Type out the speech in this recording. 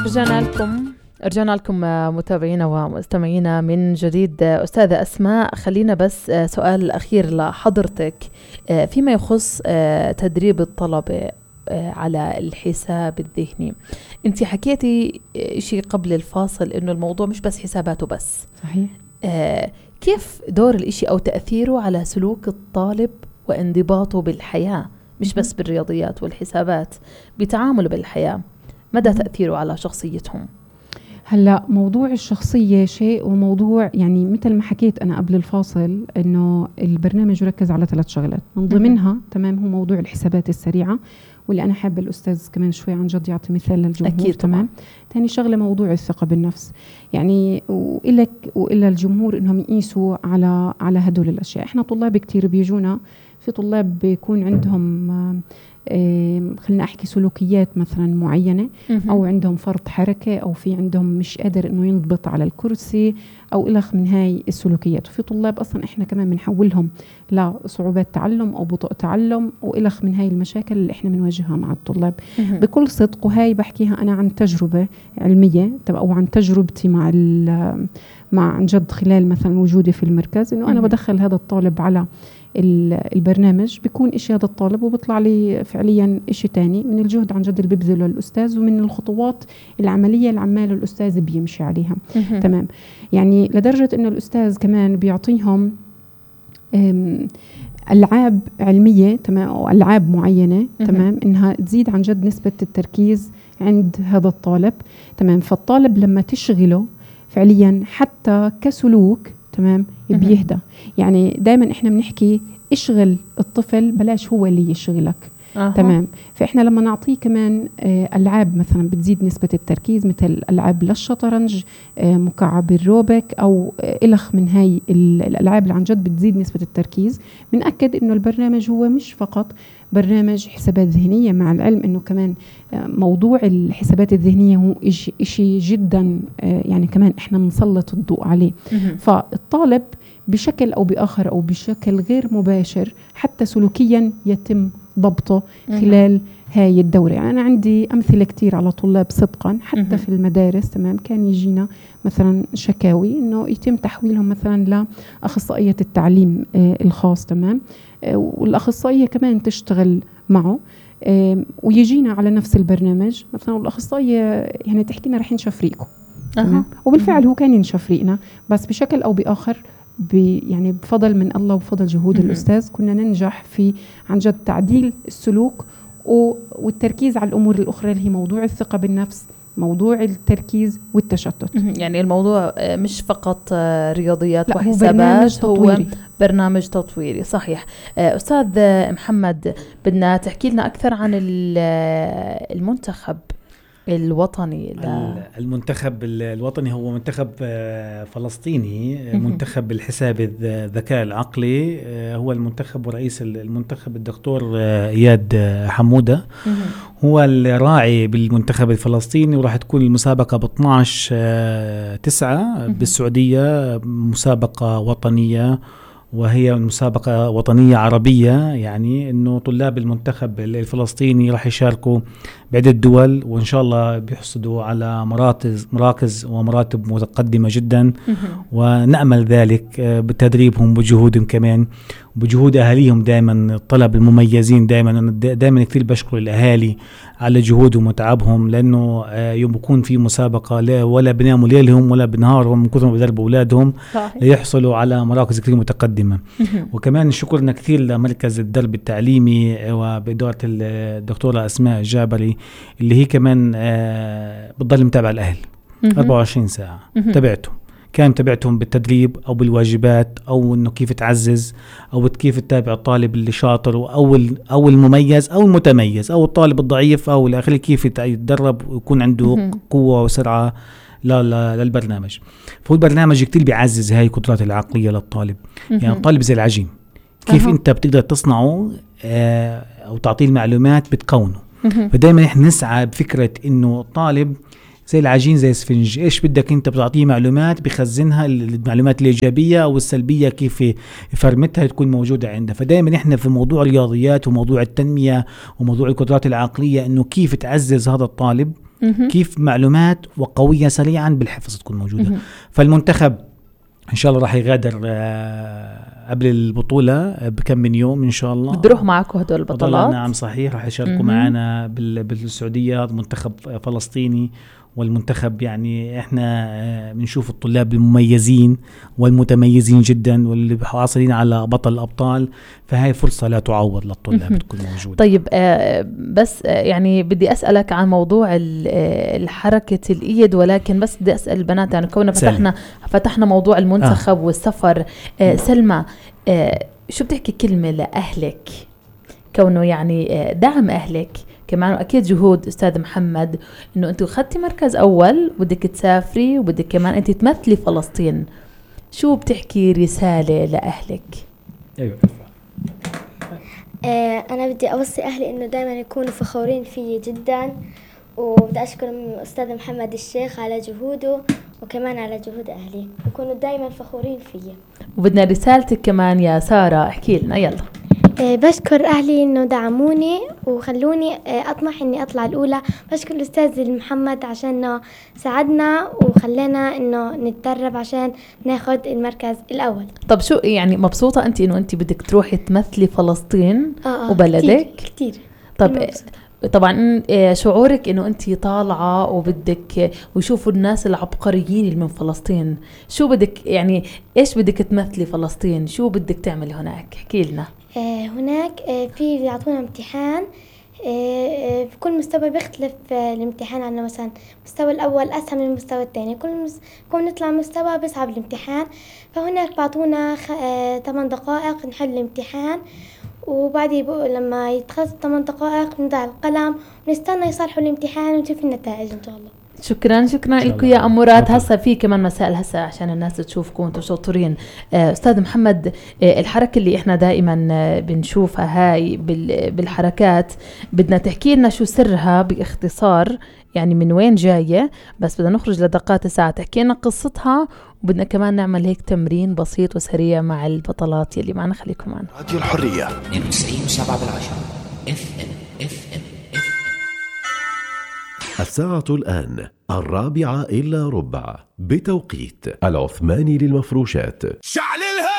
رجعنا لكم متابعينا ومستمعينا من جديد. أستاذة أسماء، خلينا بس سؤال أخير لحضرتك فيما يخص تدريب الطلبة على الحساب الذهني. أنت حكيتي شيء قبل الفاصل إنه الموضوع مش بس حساباته بس. صحيح. كيف دور الإشي أو تأثيره على سلوك الطالب وانضباطه بالحياة، مش بس بالرياضيات والحسابات، بتعامله بالحياة؟ مدى تأثيره على شخصيتهم؟ هلا موضوع الشخصية شيء، وموضوع يعني مثل ما حكيت أنا قبل الفاصل إنه البرنامج يركز على 3 شغلات من ضمنها تمام هو موضوع الحسابات السريعة، واللي أنا حابة الأستاذ كمان شوي عن جد يعطي مثال للجمهور. أكيد تمام. تاني شغلة موضوع الثقة بالنفس، يعني وإلك وإلا الجمهور إنهم يقيسوا على هدول الأشياء. إحنا طلاب كتير بيجونا، في طلاب بيكون عندهم خلينا أحكي سلوكيات مثلا معينة، أو عندهم فرط حركة، أو في عندهم مش قادر إنه ينضبط على الكرسي، أو إلخ من هاي السلوكيات. وفي طلاب أصلا إحنا كمان بنحولهم لصعوبات تعلم أو بطء تعلم، وإلخ من هاي المشاكل اللي إحنا بنواجهها مع الطلاب بكل صدق. وهاي بحكيها أنا عن تجربة علمية أو عن تجربتي مع عن جد خلال مثلا وجودي في المركز، إنه أنا بدخل هذا الطالب على البرنامج، بيكون إشي هذا الطالب وبيطلع لي فعليا إشي تاني من الجهد عن جد اللي بيبذله الأستاذ، ومن الخطوات العملية اللي عماله الأستاذ بيمشي عليها. تمام. يعني لدرجة إنه الأستاذ كمان بيعطيهم ألعاب علمية، تمام، أو ألعاب معينة، تمام، إنها تزيد عن جد نسبة التركيز عند هذا الطالب. تمام. فالطالب لما تشغله فعليا حتى كسلوك، تمام، بيهدى. يعني دايما احنا بنحكي اشغل الطفل، بلاش هو اللي يشغلك. تمام. فاحنا لما نعطيه كمان العاب مثلا بتزيد نسبة التركيز، مثل العاب للشطرنج، مكعب الروبك، او الخ من هاي الالعاب اللي عن جد بتزيد نسبة التركيز، بنأكد انه البرنامج هو مش فقط برنامج حسابات ذهنية، مع العلم انه كمان موضوع الحسابات الذهنية هو اشي جدا يعني كمان احنا بنسلط الضوء عليه. فالطالب بشكل أو بآخر أو بشكل غير مباشر حتى سلوكيا يتم ضبطه خلال هاي الدورة. يعني أنا عندي أمثلة كتير على طلاب صدقا حتى في المدارس، تمام، كان يجينا مثلا شكاوي إنه يتم تحويلهم مثلا لأخصائية التعليم الخاص، تمام، والأخصائية كمان تشتغل معه، ويجينا على نفس البرنامج مثلا، والأخصائية يعني تحكينا رح نشفريكم. وبالفعل هو كان ينشفريقنا، بس بشكل أو بآخر يعني بفضل من الله وبفضل جهود الأستاذ كنا ننجح في عن جد تعديل السلوك والتركيز على الأمور الأخرى اللي هي موضوع الثقة بالنفس، موضوع التركيز والتشتت. يعني الموضوع مش فقط رياضيات وحسابات، هو برنامج تطويري. صحيح. أستاذ محمد، بدنا تحكي لنا أكثر عن المنتخب الوطني. المنتخب الوطني هو منتخب فلسطيني، منتخب الحساب الذكاء العقلي. هو المنتخب ورئيس المنتخب الدكتور إياد حمودة، هو الراعي بالمنتخب الفلسطيني. وراح تكون المسابقة ب12/9 بالسعودية، مسابقة وطنية، وهي مسابقة وطنية عربية، يعني إنه طلاب المنتخب الفلسطيني راح يشاركوا بعدة دول، وإن شاء الله بيحصدوا على مراكز ومراتب متقدمة جدا، ونأمل ذلك بتدريبهم وجهودهم كمان وبجهود أهاليهم. دائما الطلب المميزين دائما كثير بشكر الأهالي على جهودهم وتعبهم، لأنه يوم بكون في مسابقة ولا بناموا ليلهم ولا بنهارهم من كثر ما بدربوا أولادهم ليحصلوا على مراكز كثير متقدمة. وكمان شكرنا كثير لمركز الدرب التعليمي وبإدارة الدكتورة أسماء الجابري، اللي هي كمان بتضل متابعة الأهل 24 ساعة. تابعتهم بالتدريب أو بالواجبات، أو إنه كيف تعزز أو كيف تتابع الطالب اللي شاطر أو المميز أو المتميز أو الطالب الضعيف أو الآخر، كيف يتدرب ويكون عنده قوة وسرعة للبرنامج. فهو البرنامج كتير بيعزز هاي القدرات العقلية للطالب. يعني الطالب زي العجين، كيف أنت بتقدر تصنعه أو تعطيه المعلومات بتكونه. فدايما إحنا نسعى بفكرة إنه الطالب زي العجين زي السفنج، إيش بدك أنت بتعطيه معلومات بيخزنها، المعلومات الإيجابية أو السلبية كيف يفرمتها تكون موجودة عنده. فدايما إحنا في موضوع الرياضيات وموضوع التنمية وموضوع القدرات العقلية إنه كيف تعزز هذا الطالب كيف معلومات وقوية سريعا بالحفظ تكون موجودة. فالمنتخب إن شاء الله راح يغادر قبل البطولة بكم من يوم إن شاء الله. بتروح معكم هدول البطولات؟ نعم صحيح، راح يشاركوا معنا بالسعودية منتخب فلسطيني. والمنتخب يعني احنا بنشوف الطلاب المميزين والمتميزين جدا واللي حاصلين على بطل الأبطال، فهي فرصة لا تعوض للطلاب تكون موجودة. طيب بس يعني بدي أسألك عن موضوع الحركة الإيد، ولكن بس بدي أسأل البنات يعني كوننا فتحنا موضوع المنتخب والسفر. سلمى، شو بتحكي كلمة لأهلك كونه يعني دعم أهلك كمان، وأكيد جهود أستاذ محمد إنه أنتوا خدتي مركز أول وبدك تسافري وبدك كمان أنت تمثلي فلسطين، شو بتحكي رسالة لأهلك؟ أيوة. أنا بدي أوصي أهلي إنه دائما يكونوا فخورين فيي جدا، وبدي أشكر أستاذ محمد الشيخ على جهوده وكمان على جهود أهلي، يكونوا دائما فخورين فيي. وبدنا رسالتك كمان يا سارة، احكي لنا يلا. بشكر أهلي إنه دعموني وخلوني أطمح إني أطلع الأولى. بشكر الأستاذ محمد عشان ساعدنا وخلينا إنه نتدرب عشان ناخد المركز الأول. طب شو يعني مبسوطة أنت إنه أنت بدك تروحي تمثلي فلسطين وبلدك؟ كتير. طب طبعا شعورك إنه أنت طالعة وبدك ويشوفوا الناس العبقريين اللي من فلسطين، شو بدك يعني إيش بدك تمثلي فلسطين؟ شو بدك تعمل هناك؟ احكي لنا. هناك في يعطونا امتحان، في كل مستوى بيختلف الامتحان عنا. مثلا المستوى الأول أسهل من المستوى الثاني، كل نطلع مستوى بيصعب الامتحان. فهناك بعطونا 8 دقائق نحل الامتحان، وبعدين لما يتخلص 8 دقائق نضع القلم ونستنى يصلحوا الامتحان ونشوف النتائج إن شاء الله. شكرا لكم يا أمورات. هسا في كمان مسائل هسا عشان الناس تشوفكم انتم شاطرين. أستاذ محمد، الحركة اللي احنا دائما بنشوفها هاي بالحركات بدنا تحكي لنا شو سرها باختصار، يعني من وين جاية، بس بدنا نخرج لدقات ساعة تحكي لنا قصتها، وبدنا كمان نعمل هيك تمرين بسيط وسريع مع البطلات يلي معنا. خليكم معنا. راديو الحرية 92.7 FM. الساعة الآن 4:15 بتوقيت العثماني للمفروشات.